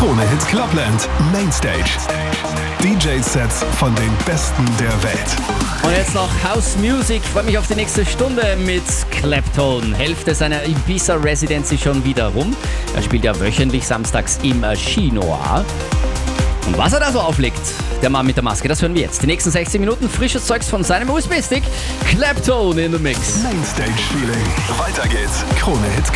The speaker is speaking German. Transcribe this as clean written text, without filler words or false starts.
Krone Hit Clubland Mainstage. DJ-Sets von den Besten der Welt. Und jetzt noch House Music. Ich freue mich auf die nächste Stunde mit Clapton. Hälfte seiner Ibiza-Residency schon wieder rum. Er spielt ja wöchentlich samstags im Chinois. Und was er da so auflegt, der Mann mit der Maske, das hören wir jetzt. Die nächsten 60 Minuten frisches Zeugs von seinem USB-Stick. Clapton in the Mix. Mainstage Feeling. Weiter geht's. Krone Hit